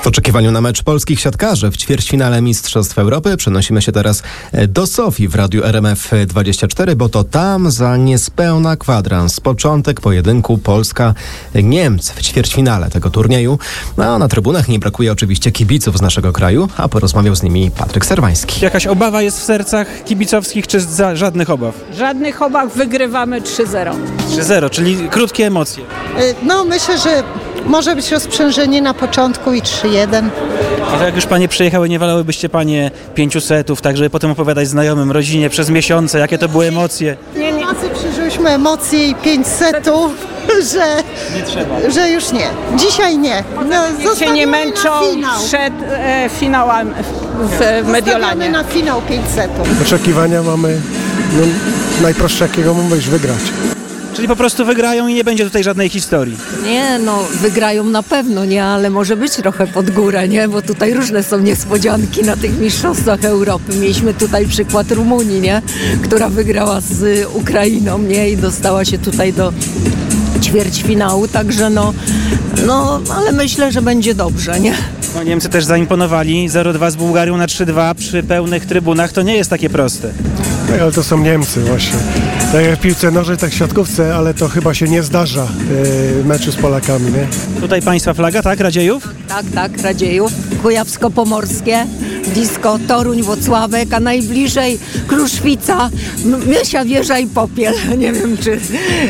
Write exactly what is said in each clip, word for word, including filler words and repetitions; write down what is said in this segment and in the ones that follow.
oczekiwaniu na mecz polskich siatkarzy w ćwierćfinale Mistrzostw Europy przenosimy się teraz do Sofii w radiu R M F dwadzieścia cztery, bo to tam za niespełna kwadrans początek pojedynku Polska-Niemcy w ćwierćfinale tego turnieju. No, na trybunach nie brakuje oczywiście kibiców z naszego kraju, a porozmawiał z nimi Patryk Serwański. Jakaś obawa jest w sercach kibicowskich, czy za żadnych obaw? Żadnych obaw, wygrywamy trzy zero. trzy zero, czyli krótkie emocje. No myślę, że może być rozprzężenie na początku i trzy jeden. A jak już panie przyjechały, nie wolałybyście panie pięciu setów, tak żeby potem opowiadać znajomym, rodzinie przez miesiące, jakie to były emocje? Nie, nie. Przeżyliśmy emocje i pięć setów, że, nie trzeba. że już nie. Dzisiaj nie. No, Niech się nie męczą przed e, finałem w, w Mediolanie. na finał pięć setów. Oczekiwania mamy no, najprostsze, jakiego mówisz, wygrać. Czyli po prostu wygrają i nie będzie tutaj żadnej historii. Nie, no wygrają na pewno, nie, ale może być trochę pod górę, nie, bo tutaj różne są niespodzianki na tych mistrzostwach Europy. Mieliśmy tutaj przykład Rumunii, nie, która wygrała z Ukrainą, nie, i dostała się tutaj do ćwierćfinału, także no, no, ale myślę, że będzie dobrze, nie. No, Niemcy też zaimponowali, zero dwa z Bułgarią na trzy dwa przy pełnych trybunach, to nie jest takie proste. Tak, ale to są Niemcy właśnie. Tak jak w piłce nożnej, tak w siatkówce, ale to chyba się nie zdarza w meczu z Polakami, nie? Tutaj państwa flaga, tak, Radziejów? Tak, tak, Radziejów, Kujawsko-Pomorskie, blisko Toruń, Włocławek, a najbliżej Kruszwica, Miesia Wieża i Popiel. Nie wiem, czy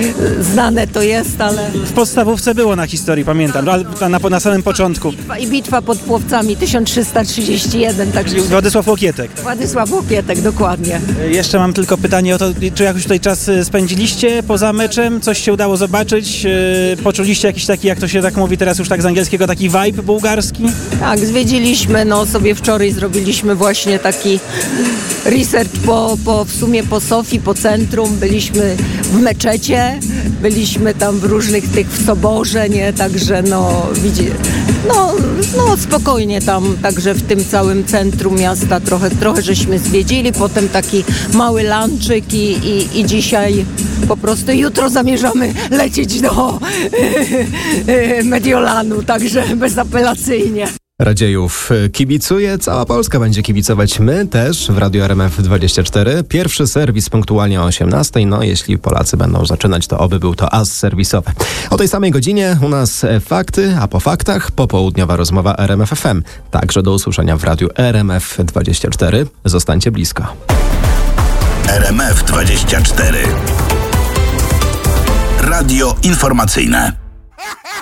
znane to jest, ale... W podstawówce było na historii, pamiętam, na, na, na samym początku. I bitwa pod Płowcami, tysiąc trzysta trzydzieści jeden, także... Władysław Łokietek. Władysław Łokietek, dokładnie. Jeszcze mam tylko pytanie o to, czy jakoś tutaj czas spędziliście poza meczem? Coś się udało zobaczyć? Poczuliście jakiś taki, jak to się tak mówi teraz już tak z angielskiego, taki vibe bułgarski? Tak, zwiedziliśmy, no sobie wczoraj zrobiliśmy właśnie taki research po, po, w sumie po Sofii, po centrum, byliśmy w meczecie, byliśmy tam w różnych tych, w soborze, nie, także no, widzi, no, no spokojnie tam, także w tym całym centrum miasta trochę, trochę żeśmy zwiedzili, potem taki mały lunchik i, i, i dzisiaj po prostu jutro zamierzamy lecieć do Mediolanu, także bezapelacyjnie. Radziejów kibicuje, cała Polska będzie kibicować, my też w Radiu R M F dwadzieścia cztery. Pierwszy serwis punktualnie o osiemnastej, no jeśli Polacy będą zaczynać, to oby był to as serwisowy. O tej samej godzinie u nas fakty, a po faktach popołudniowa rozmowa R M F F M. Także do usłyszenia w Radiu R M F dwadzieścia cztery. Zostańcie blisko. R M F dwadzieścia cztery. Radio informacyjne.